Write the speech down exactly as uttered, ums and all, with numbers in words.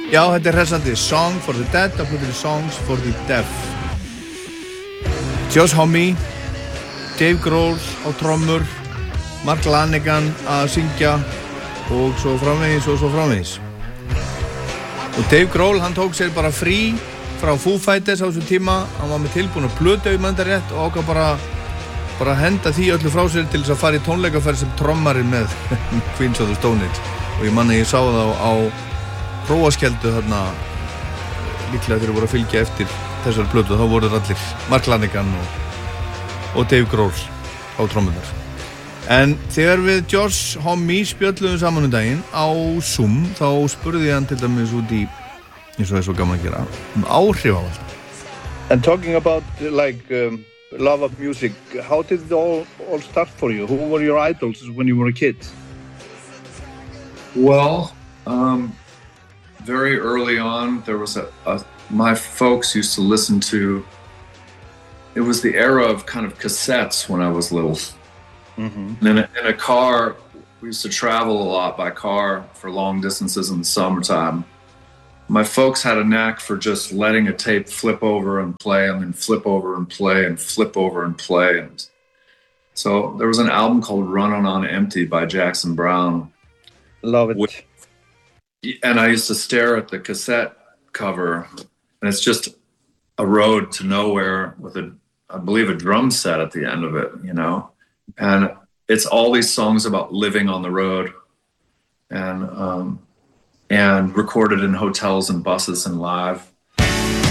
Já, þetta er hressandi. Song for the Dead, það búið fyrir Songs for the Deaf. Josh Homme, Dave Grohl á trommur, Mark Lanegan að syngja og svo framvegis og svo framvegis. Og Dave Grohl, hann tók sér bara frí frá Foo Fighters á þessum tíma. Hann var með tilbúna plötu ef maður rétt og ákvað bara bara henda því öllu frá sér til þess að fara í tónleikaferð sem trommarinn með Queens of the Stone Age. Og ég man að ég sá það á, á prófaskjöldu þarna líklega þegar voru að fylgja eftir þessari plötu. Þá voru það allir Mark Lanegan og, og Dave Grohl á trommunar. En þegar við Josh Homme spjöllum saman um daginn á Zoom þá spurði ég hann til dæmis út í eins og það er svo gaman að gera um áhrif á allt. And talking about like um, love of music, how did it all, all start for you? Who were your idols when you were a kid? Well, um, very early on, there was a, a, my folks used to listen to, it was the era of kind of cassettes when I was little. Mm-hmm. In, a, in a car, we used to travel a lot by car for long distances in the summertime. My folks had a knack for just letting a tape flip over and play and then flip over and play and flip over and play. And so there was an album called Runnin' on Empty by Jackson Browne. Love it. With, and I used to stare at the cassette cover, and it's just a road to nowhere with a, I believe, a drum set at the end of it, you know? And it's all these songs about living on the road and, um, and recorded in hotels and buses and live.